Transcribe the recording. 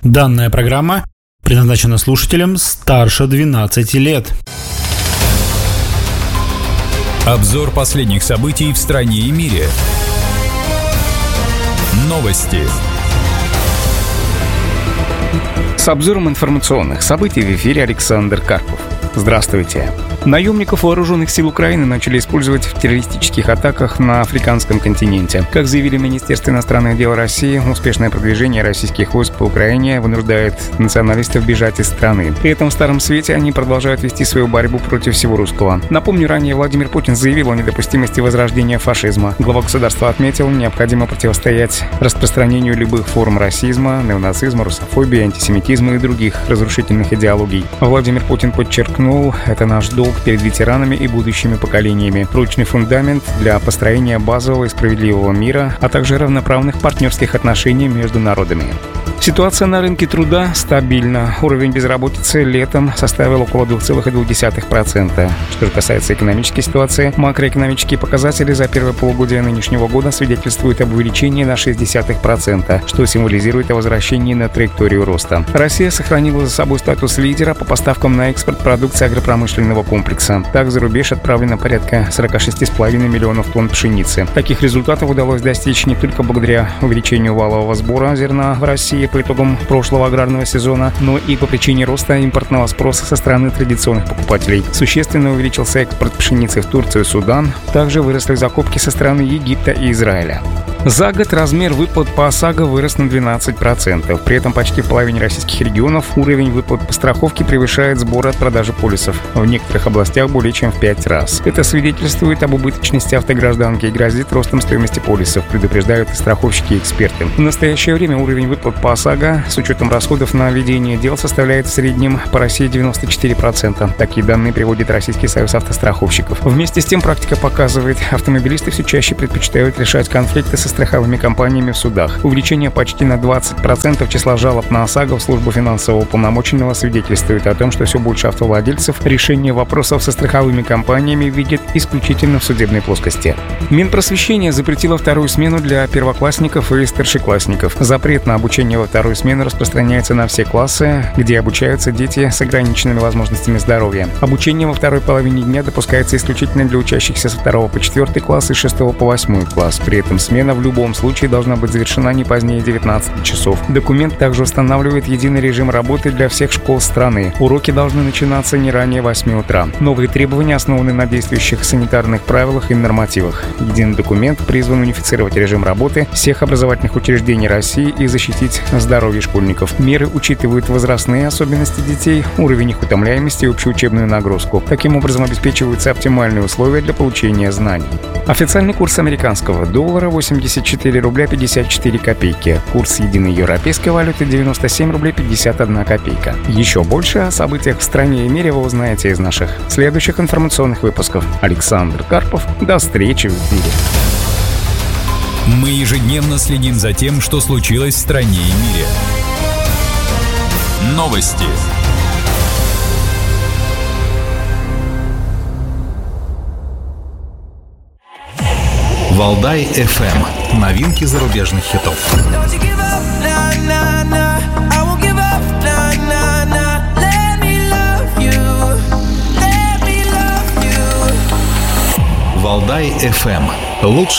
Данная программа предназначена слушателям старше 12 лет. Обзор последних событий в стране и мире. Новости. С обзором информационных событий в эфире Александр Карпов. Здравствуйте. Наемников вооруженных сил Украины начали использовать в террористических атаках на африканском континенте. Как заявили в Министерстве иностранных дел России, успешное продвижение российских войск по Украине вынуждает националистов бежать из страны. При этом в Старом Свете они продолжают вести свою борьбу против всего русского. Напомню, ранее Владимир Путин заявил о недопустимости возрождения фашизма. Глава государства отметил, необходимо противостоять распространению любых форм расизма, неонацизма, русофобии, антисемитизма и других разрушительных идеологий. Владимир Путин подчеркнул, это наш долг перед ветеранами и будущими поколениями. Прочный фундамент для построения базового и справедливого мира, а также равноправных партнерских отношений между народами. Ситуация на рынке труда стабильна. Уровень безработицы летом составил около 2,2%. Что же касается экономической ситуации, макроэкономические показатели за первое полугодие нынешнего года свидетельствуют об увеличении на 0,6%, что символизирует о возвращении на траекторию роста. Россия сохранила за собой статус лидера по поставкам на экспорт продукции агропромышленного комплекса. Так, за рубеж отправлено порядка 46,5 миллионов тонн пшеницы. Таких результатов удалось достичь не только благодаря увеличению валового сбора зерна в России по итогам прошлого аграрного сезона, но и по причине роста импортного спроса со стороны традиционных покупателей. Существенно увеличился экспорт пшеницы в Турцию и Судан, также выросли закупки со стороны Египта и Израиля. За год размер выплат по ОСАГО вырос на 12%. При этом почти в половине российских регионов уровень выплат по страховке превышает сборы от продажи полисов. В некоторых областях более чем в 5 раз. Это свидетельствует об убыточности автогражданки и грозит ростом стоимости полисов, предупреждают и страховщики и эксперты. В настоящее время уровень выплат по ОСАГО с учетом расходов на ведение дел составляет в среднем по России 94%. Такие данные приводит Российский союз автостраховщиков. Вместе с тем практика показывает, автомобилисты все чаще предпочитают решать конфликты со страховыми компаниями в судах. Увеличение почти на 20% числа жалоб на ОСАГО в службу финансового уполномоченного свидетельствует о том, что все больше автовладельцев решение вопросов со страховыми компаниями видят исключительно в судебной плоскости. Минпросвещение запретило вторую смену для первоклассников и старшеклассников. Запрет на обучение во вторую смену распространяется на все классы, где обучаются дети с ограниченными возможностями здоровья. Обучение во второй половине дня допускается исключительно для учащихся со 2 по 4 класс и с 6 по 8 класс. При этом смена в любом случае должна быть завершена не позднее 19 часов. Документ также устанавливает единый режим работы для всех школ страны. Уроки должны начинаться не ранее 8 утра. Новые требования основаны на действующих санитарных правилах и нормативах. Единый документ призван унифицировать режим работы всех образовательных учреждений России и защитить здоровье школьников. Меры учитывают возрастные особенности детей, уровень их утомляемости и общеучебную нагрузку. Таким образом обеспечиваются оптимальные условия для получения знаний. Официальный курс американского доллара 84 рубля 54 копейки. Курс единой европейской валюты 97 рублей 51 копейка. Еще больше о событиях в стране и мире вы узнаете из наших следующих информационных выпусков. Александр Карпов. До встречи в эфире. Мы ежедневно следим за тем, что случилось в стране и мире. Новости. Валдай FM. Новинки зарубежных хитов. Валдай FM. Лучше